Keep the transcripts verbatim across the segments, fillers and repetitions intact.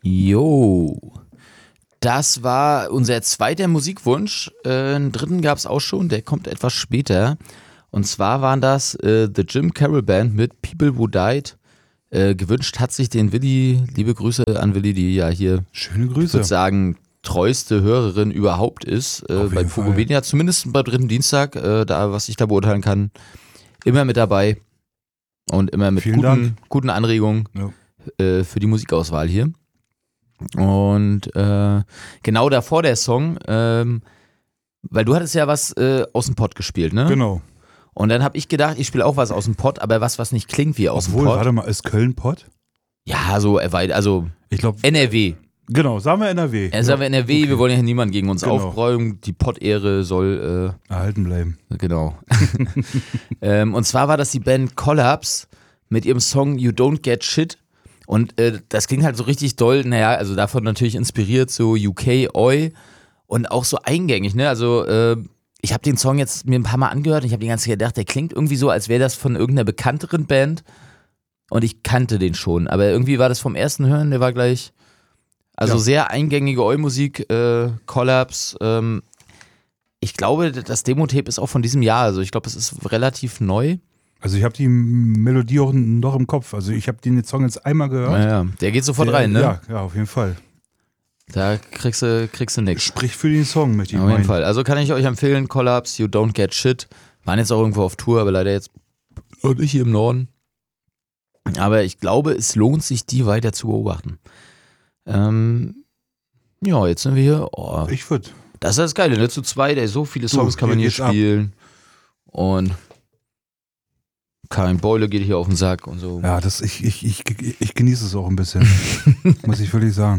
Jo, das war unser zweiter Musikwunsch. Äh, einen dritten gab es auch schon, der kommt etwas später. Und zwar waren das äh, The Jim Carroll Band mit People Who Died. Äh, gewünscht hat sich den Willi, liebe Grüße an Willi, die ja hier, schöne Grüße, ich würde sagen, treueste Hörerin überhaupt ist. Äh, bei Fogobenia, zumindest beim dritten Dienstag, äh, da was ich da beurteilen kann, immer mit dabei und immer mit guten, guten Anregungen ja. äh, für die Musikauswahl hier. Und äh, genau davor der Song, ähm, weil du hattest ja was äh, aus dem Pott gespielt, ne? Genau. Und dann habe ich gedacht, ich spiele auch was aus dem Pott, aber was, was nicht klingt wie aus Obwohl, dem Pott. Warte mal, ist Köln Pott? Ja, so weit, also ich glaub, N R W. Genau, sagen wir N R W. Ja, sagen wir N R W, okay. Wir wollen ja niemanden gegen uns genau. aufräumen, die Pott-Ehre soll äh, erhalten bleiben. Genau. ähm, und zwar war das die Band Collapse mit ihrem Song You Don't Get Shit. Und äh, das klingt halt so richtig doll, naja, also davon natürlich inspiriert, so U K, Oi und auch so eingängig, ne? Also äh, ich habe den Song jetzt mir ein paar Mal angehört und ich habe die ganze Zeit gedacht, der klingt irgendwie so, als wäre das von irgendeiner bekannteren Band und ich kannte den schon, aber irgendwie war das vom ersten Hören, der war gleich, also ja. Sehr eingängige Oi-Musik, äh, Collapse, ähm, ich glaube, das Demo-Tape ist auch von diesem Jahr, also ich glaube, es ist relativ neu. Also ich habe die Melodie auch noch im Kopf. Also ich habe den Song jetzt einmal gehört. Naja, der geht sofort der, rein, ne? Ja, ja, auf jeden Fall. Da kriegst du, kriegst du nix. Sprich für den Song, möchte ich meinen. Auf jeden Fall. Also kann ich euch empfehlen, Collapse, You Don't Get Shit. Waren jetzt auch irgendwo auf Tour, aber leider jetzt nicht hier im Norden. Aber ich glaube, es lohnt sich, die weiter zu beobachten. Ähm, ja, jetzt sind wir hier. Oh, ich würde. Das ist das Geile, ne? Zu zweit, ey, so viele Songs so, kann man hier spielen. Ab. Und Karin Beule geht hier auf den Sack und so. Ja, das, ich, ich, ich, ich genieße es auch ein bisschen. Muss ich wirklich sagen.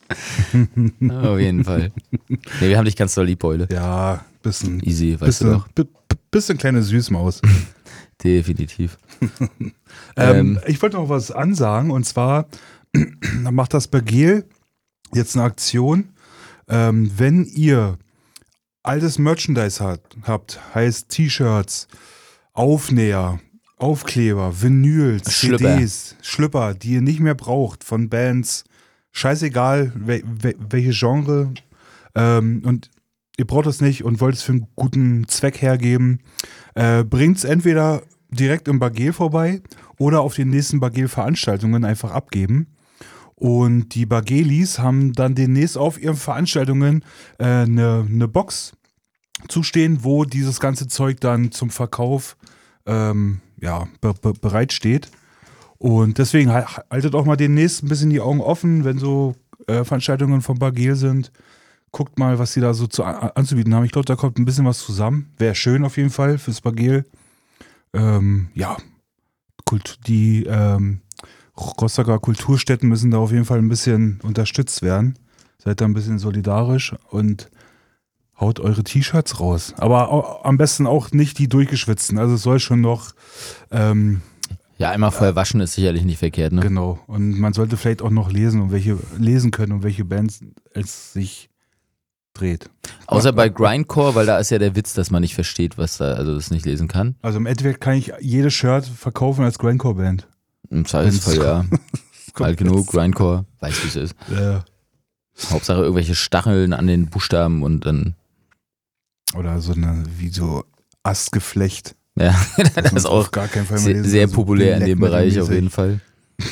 Auf jeden Fall. Nee, wir haben dich ganz doll lieb, Beule. Ja, bisschen. Easy, weißt bisschen, du doch. B- bisschen kleine Süßmaus. Definitiv. ähm, ähm, ich wollte noch was ansagen und zwar macht das Bagel jetzt eine Aktion. Ähm, wenn ihr altes Merchandise hat, habt, heißt T-Shirts, Aufnäher, Aufkleber, Vinyls, Schlüpper. C Ds, Schlüpper, die ihr nicht mehr braucht von Bands, scheißegal wel, wel, welche Genre ähm, und ihr braucht es nicht und wollt es für einen guten Zweck hergeben, äh, bringt es entweder direkt im Bagel vorbei oder auf den nächsten Bagel-Veranstaltungen einfach abgeben. Und die Bagelis haben dann demnächst auf ihren Veranstaltungen eine äh, ne, ne Box zustehen, wo dieses ganze Zeug dann zum Verkauf ähm, ja, be- be- bereitsteht. Und deswegen haltet auch mal demnächst ein bisschen die Augen offen, wenn so äh, Veranstaltungen von Bagel sind. Guckt mal, was sie da so zu, an, anzubieten haben. Ich glaube, da kommt ein bisschen was zusammen. Wäre schön auf jeden Fall fürs Bagel. Ähm, ja, Kult, die ähm, Rostocker Kulturstätten müssen da auf jeden Fall ein bisschen unterstützt werden. Seid da ein bisschen solidarisch und haut eure T-Shirts raus. Aber auch, am besten auch nicht die durchgeschwitzten. Also es soll schon noch ähm, ja, einmal vorher waschen ist sicherlich nicht verkehrt, ne? Genau. Und man sollte vielleicht auch noch lesen und welche lesen können und welche Bands es sich dreht. Außer bei Grindcore, weil da ist ja der Witz, dass man nicht versteht, was da, also das nicht lesen kann. Also im Endeffekt kann ich jedes Shirt verkaufen als Grindcore-Band. Im Zweifelsfall, ja. Alt genug, Grindcore, weiß wie es ist. Ja. Hauptsache irgendwelche Stacheln an den Buchstaben und dann. Oder so eine, wie so Astgeflecht. Ja, das ist auch gar keinen Fall sehr, lesen, sehr also populär in dem Bereich auf jeden Fall.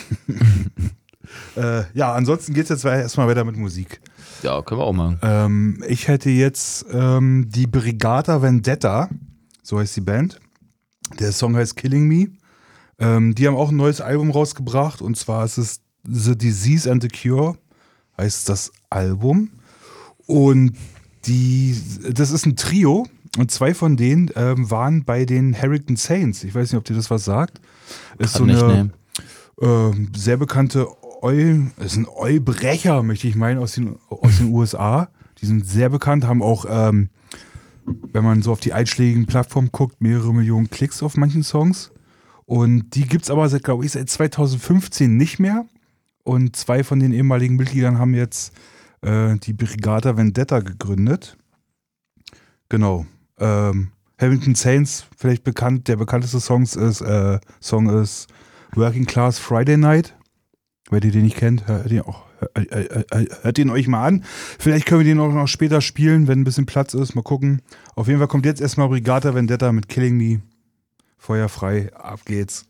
äh, ja, ansonsten geht es jetzt erstmal weiter mit Musik. Ja, können wir auch machen. Ähm, ich hätte jetzt ähm, die Brigata Vendetta, so heißt die Band. Der Song heißt Killing Me. Ähm, die haben auch ein neues Album rausgebracht und zwar ist es The Disease and the Cure, heißt das Album. Und die, das ist ein Trio und zwei von denen ähm, waren bei den Harrington Saints. Ich weiß nicht, ob dir das was sagt. Ist so nicht, eine nee. äh, sehr bekannte Eu, ist ein Eubrecher, möchte ich meinen, aus den, aus den U S A. Die sind sehr bekannt, haben auch, ähm, wenn man so auf die einschlägigen Plattformen guckt, mehrere Millionen Klicks auf manchen Songs. Und die gibt es aber, seit, glaube ich, seit zweitausendfünfzehn nicht mehr. Und zwei von den ehemaligen Mitgliedern haben jetzt äh, die Brigata Vendetta gegründet. Genau. Ähm, Harrington Saints, vielleicht bekannt, der bekannteste Songs ist, äh, Song ist Working Class Friday Night. Wenn ihr den nicht kennt, hört ihn, auch, hört ihn euch mal an. Vielleicht können wir den auch noch später spielen, wenn ein bisschen Platz ist. Mal gucken. Auf jeden Fall kommt jetzt erstmal Brigata Vendetta mit Killing Me. Feuer frei, ab geht's.